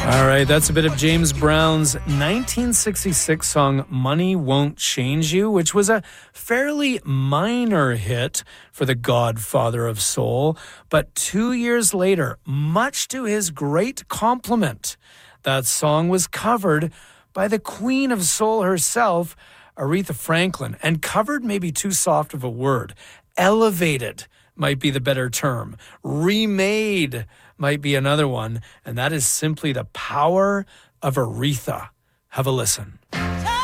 All right, that's a bit of James Brown's 1966 song Money Won't Change You, which was a fairly minor hit for the godfather of soul. But 2 years later, much to his great compliment, that song was covered by the queen of soul herself, Aretha Franklin, and covered may be too soft of a word. Elevated might be the better term. Remade might be another one, and that is simply the power of Aretha. Have a listen.